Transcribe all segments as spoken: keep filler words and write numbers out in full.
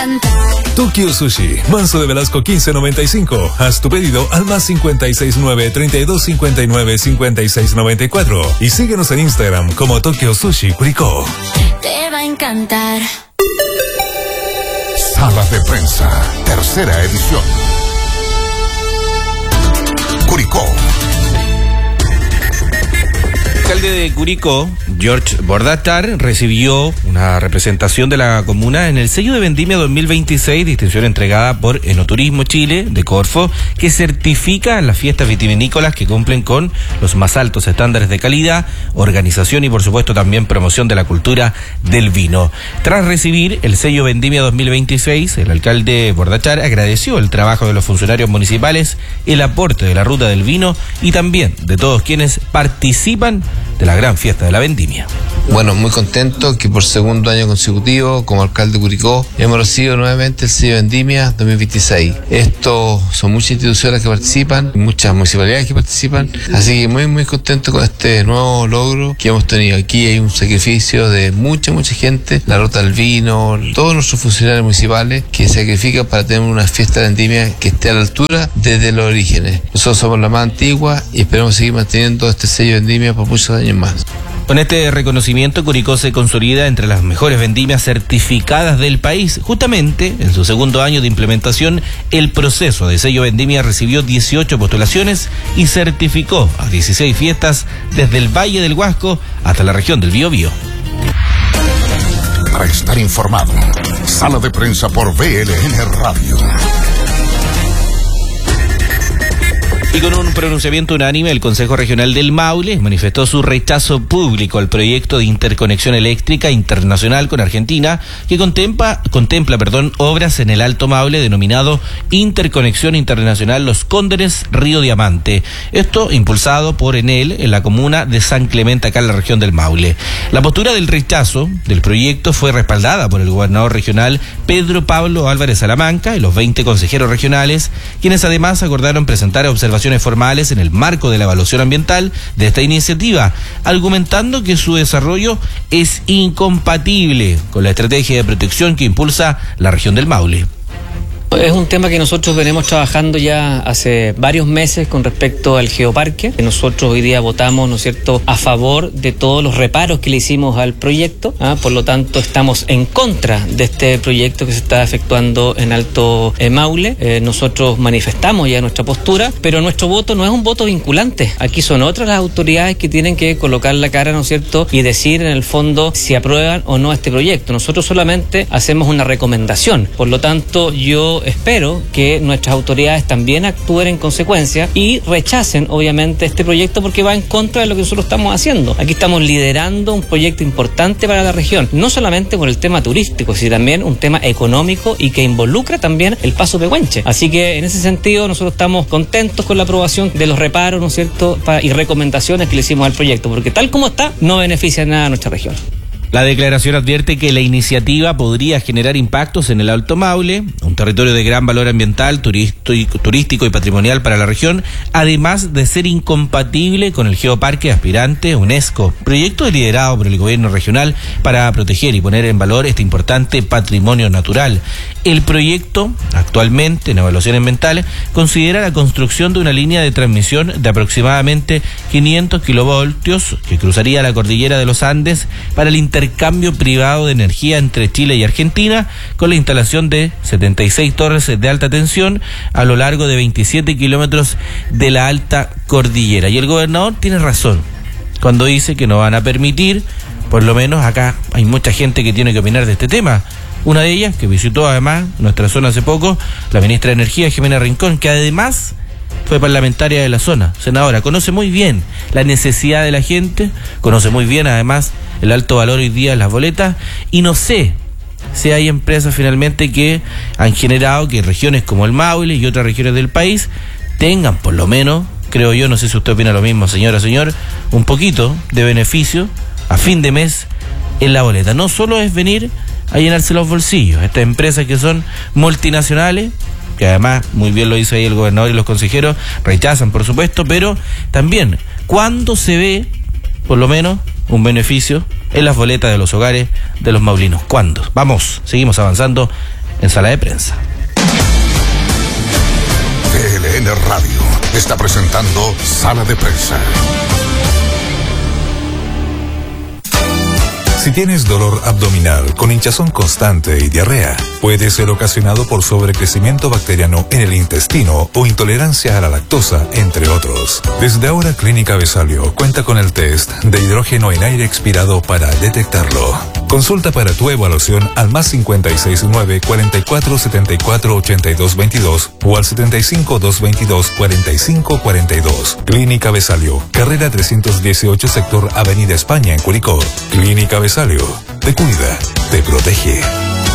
Tokyo Sushi, Manso de Velasco quince noventa y cinco. Haz tu pedido al más cincuenta y seis nueve, treinta y dos cincuenta y nueve, cincuenta y seis noventa y cuatro. Y síguenos en Instagram como Tokyo Sushi Curicó. Te va a encantar. Sala de Prensa, tercera edición. Curicó. El alcalde de Curicó, George Bordatar, recibió una representación de la comuna en el sello de Vendimia dos mil veintiséis, distinción entregada por Enoturismo Chile de Corfo, que certifica las fiestas vitivinícolas que cumplen con los más altos estándares de calidad, organización y por supuesto también promoción de la cultura del vino. Tras recibir el sello Vendimia dos mil veintiséis, el alcalde Bordatar agradeció el trabajo de los funcionarios municipales, el aporte de la ruta del vino y también de todos quienes participan de la gran fiesta de la vendimia. Bueno, muy contento que por segundo año consecutivo, como alcalde de Curicó, hemos recibido nuevamente el sello Vendimia dos mil veintiséis. Estos son muchas instituciones que participan, muchas municipalidades que participan, así que muy muy contento con este nuevo logro que hemos tenido. Aquí hay un sacrificio de mucha, mucha gente, la ruta del vino, todos nuestros funcionarios municipales que sacrifican para tener una fiesta de vendimia que esté a la altura desde los orígenes. Nosotros somos la más antigua y esperamos seguir manteniendo este sello Vendimia por muchos años más. Con este reconocimiento, Curicó se consolida entre las mejores vendimias certificadas del país. Justamente, en su segundo año de implementación, el proceso de sello Vendimia recibió dieciocho postulaciones y certificó a dieciséis fiestas desde el Valle del Huasco hasta la región del Biobío. Para estar informado, Sala de Prensa por V L N Radio. Y con un pronunciamiento unánime, el Consejo Regional del Maule manifestó su rechazo público al proyecto de interconexión eléctrica internacional con Argentina, que contempla, contempla perdón, obras en el Alto Maule denominado Interconexión Internacional Los Cóndores Río Diamante. Esto impulsado por Enel en la comuna de San Clemente, acá en la región del Maule. La postura del rechazo del proyecto fue respaldada por el gobernador regional Pedro Pablo Álvarez Salamanca y los veinte consejeros regionales, quienes además acordaron presentar observaciones formales en el marco de la evaluación ambiental de esta iniciativa, argumentando que su desarrollo es incompatible con la estrategia de protección que impulsa la región del Maule. Es un tema que nosotros venimos trabajando ya hace varios meses con respecto al geoparque. Nosotros hoy día votamos, ¿no es cierto?, a favor de todos los reparos que le hicimos al proyecto. ¿ah? Por lo tanto, estamos en contra de este proyecto que se está efectuando en Alto eh, Maule. Eh, nosotros manifestamos ya nuestra postura, pero nuestro voto no es un voto vinculante. Aquí son otras las autoridades que tienen que colocar la cara, ¿no es cierto?, y decir en el fondo si aprueban o no este proyecto. Nosotros solamente hacemos una recomendación. Por lo tanto, yo espero que nuestras autoridades también actúen en consecuencia y rechacen obviamente este proyecto porque va en contra de lo que nosotros estamos haciendo. Aquí estamos liderando un proyecto importante para la región, no solamente por el tema turístico, sino también un tema económico y que involucra también el Paso Pehuenche. Así que en ese sentido nosotros estamos contentos con la aprobación de los reparos, ¿no es cierto?, y recomendaciones que le hicimos al proyecto, porque tal como está no beneficia nada a nuestra región. La declaración advierte que la iniciativa podría generar impactos en el Alto Maule, un territorio de gran valor ambiental, turístico y patrimonial para la región, además de ser incompatible con el Geoparque Aspirante UNESCO, proyecto liderado por el gobierno regional para proteger y poner en valor este importante patrimonio natural. El proyecto, actualmente en evaluación ambiental, considera la construcción de una línea de transmisión de aproximadamente quinientos kilovoltios que cruzaría la cordillera de los Andes para el intercambio intercambio privado de energía entre Chile y Argentina, con la instalación de setenta y seis torres de alta tensión a lo largo de veintisiete kilómetros de la alta cordillera. Y el gobernador tiene razón cuando dice que no van a permitir, por lo menos acá hay mucha gente que tiene que opinar de este tema. Una de ellas, que visitó además nuestra zona hace poco, la ministra de Energía, Jimena Rincón, que además fue parlamentaria de la zona, senadora, conoce muy bien la necesidad de la gente, conoce muy bien además el alto valor hoy día de las boletas, y no sé si hay empresas finalmente que han generado que regiones como el Maule y otras regiones del país tengan por lo menos, creo yo, no sé si usted opina lo mismo, señora, señor, un poquito de beneficio a fin de mes en la boleta. No solo es venir a llenarse los bolsillos, estas empresas que son multinacionales, que además, muy bien lo dice ahí el gobernador y los consejeros, rechazan por supuesto, pero también, ¿cuándo se ve, por lo menos, un beneficio en las boletas de los hogares de los maulinos? ¿Cuándo? Vamos, seguimos avanzando en Sala de Prensa. V L N Radio está presentando Sala de Prensa. Si tienes dolor abdominal con hinchazón constante y diarrea, puede ser ocasionado por sobrecrecimiento bacteriano en el intestino o intolerancia a la lactosa, entre otros. Desde ahora, Clínica Besalio cuenta con el test de hidrógeno en aire expirado para detectarlo. Consulta para tu evaluación al más cincuenta y seis nueve, cuarenta y cuatro, setenta y cuatro, ochenta y dos veintidós o al setenta y cinco, doscientos veintidós, cuarenta y cinco cuarenta y dos. Clínica Besalio, carrera trescientos dieciocho, sector Avenida España, en Curicó. Clínica Besalio, te cuida, te protege.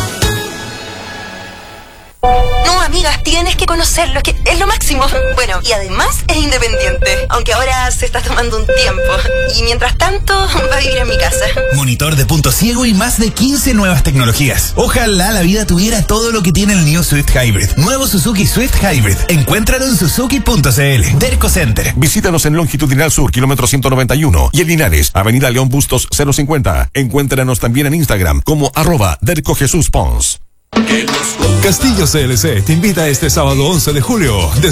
No, amigas, tienes que conocerlo, que es lo máximo. Bueno, y además es independiente, aunque ahora se está tomando un tiempo. Y mientras tanto, va a vivir en mi casa. Monitor de punto ciego y más de quince nuevas tecnologías. Ojalá la vida tuviera todo lo que tiene el New Swift Hybrid. Nuevo Suzuki Swift Hybrid. Encuéntralo en suzuki punto c l. Derco Center. Visítanos en Longitudinal Sur, kilómetro ciento noventa y uno, y en Linares, Avenida León Bustos cero cincuenta. Encuéntranos también en Instagram como arroba Derco Jesús Pons. Castillo C L C te invita este sábado once de julio desde